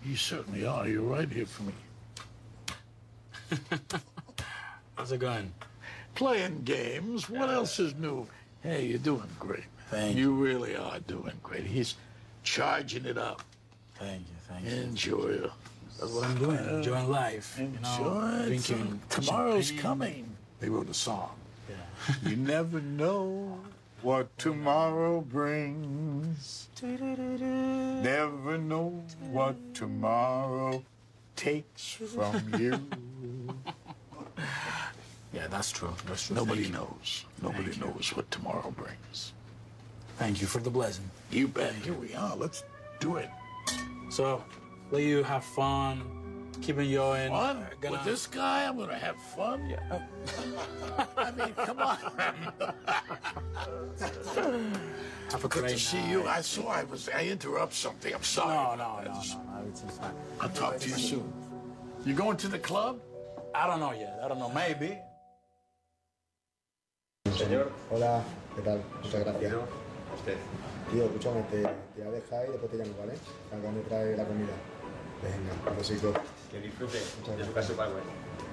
You certainly are. You're right here for me. How's it going? Playing games. What else is new? Hey, you're doing great. Thank you. You really are doing great. He's charging it up. Thank you. Enjoy it. That's what I'm doing. Enjoying life. Enjoy drinking. Tomorrow's coming. They wrote a song. Yeah. You never know what tomorrow brings. Never know what tomorrow takes from you. Yeah, that's true. That's true. Nobody knows. Nobody knows what tomorrow brings. Thank you for the blessing. You bet. Here we are. Let's do it. So, let you have fun, keep enjoying. Fun? With this guy, I'm going to have fun? Yeah. I mean, come on. Have a Good great to see night. you. I interrupt something. I'm sorry. No. It's fine. I'll talk to you soon. You going to the club? I don't know yet. I don't know. Maybe. Señor. Hola, ¿qué tal? Muchas gracias. Usted. Tío, escúchame, te voy a dejar y después te llamo, ¿vale? Acá me trae la comida. Venga, un besito. Que disfrute de su casa, Pablo.